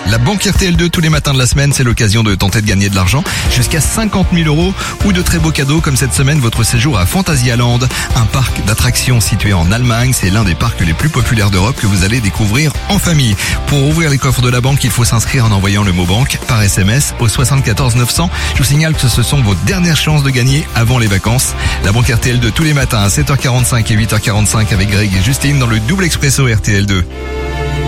La banque RTL2 tous les matins de la semaine, c'est l'occasion de tenter de gagner de l'argent. Jusqu'à 50 000 € ou de très beaux cadeaux comme cette semaine votre séjour à Phantasialand, un parc d'attractions situé en Allemagne. C'est l'un des parcs les plus populaires d'Europe que vous allez découvrir en famille. Pour ouvrir les coffres de la banque, il faut s'inscrire en envoyant le mot banque par SMS au 74 900. Je vous signale que ce sont vos dernières chances de gagner avant les vacances. La banque RTL2 tous les matins à 7h45 et 8h45 avec Greg et Justine dans le double expresso RTL2.